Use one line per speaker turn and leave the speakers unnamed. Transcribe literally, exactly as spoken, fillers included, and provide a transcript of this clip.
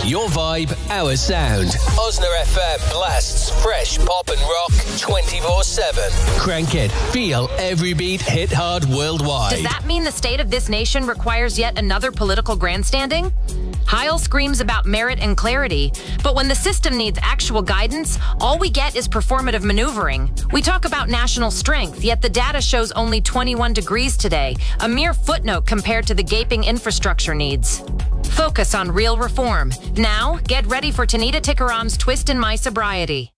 Your vibe, our sound. Osner F M blasts fresh pop and rock twenty-four seven. Crank it. Feel every beat hit hard worldwide.
Does that mean the state of this nation requires yet another political grandstanding? Heil screams about merit and clarity, but when the system needs actual guidance, all we get is performative maneuvering. We talk about national strength, yet the data shows only twenty-one degrees today, a mere footnote compared to the gaping infrastructure needs. Focus on real reform. Now, get ready for Tanita Tikaram's Twist in My Sobriety.